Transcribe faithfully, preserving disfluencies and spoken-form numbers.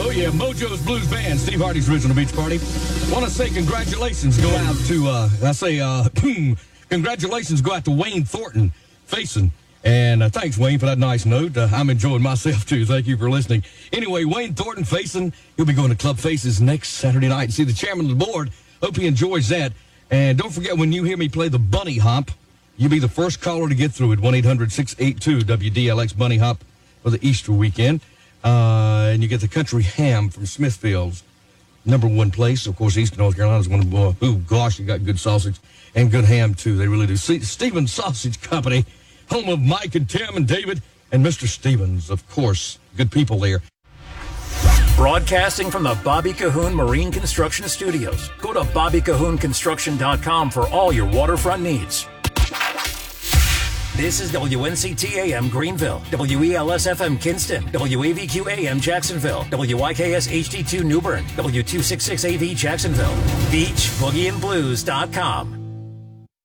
Oh, yeah, Mojo's Blues Band, Steve Hardy's original beach party. Want to say congratulations go out to, uh, I say, uh, congratulations go out to Wayne Thornton, facing. And uh, thanks, Wayne, for that nice note. Uh, I'm enjoying myself, too. Thank you for listening. Anyway, Wayne Thornton facing. He'll be going to Club Faces next Saturday night and see the chairman of the board. Hope he enjoys that. And don't forget, when you hear me play the Bunny Hop, you'll be the first caller to get through at one eight hundred six eight two W D L X Bunny Hop for the Easter weekend. Uh, and you get the country ham from Smithfield's number one place. Of course, Eastern North Carolina is one of the, uh, oh, gosh, you got good sausage and good ham, too. They really do. See, Stevens Sausage Company, home of Mike and Tim and David and Mister Stevens, of course. Good people there. Broadcasting from the Bobby Cahoon Marine Construction Studios. Go to bobby cahoon construction dot com for all your waterfront needs. This is W N C T A M Greenville, W E L S F M Kinston, W A V Q A M Jacksonville, W I K S H D two New Bern, W two sixty-six A V Jacksonville, beach boogie and blues dot com.